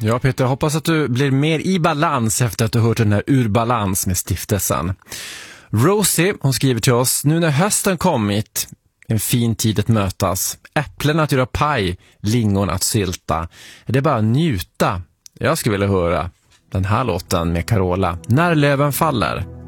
Ja, Peter, hoppas att du blir mer i balans efter att du hört den här Ur balans med stiftelsen. Rosie, hon skriver till oss: nu när hösten kommit, en fin tid att mötas, äpplen att göra paj, lingon att sylta. Det är bara att njuta. Jag skulle vilja höra den här låten med Carola, När löven faller.